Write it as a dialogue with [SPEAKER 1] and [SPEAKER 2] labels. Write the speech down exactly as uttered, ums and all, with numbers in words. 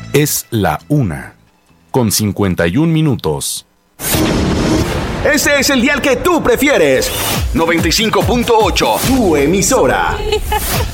[SPEAKER 1] Es la una, con cincuenta y un minutos.
[SPEAKER 2] Ese es el dial que tú prefieres. noventa y cinco punto ocho, tu emisora.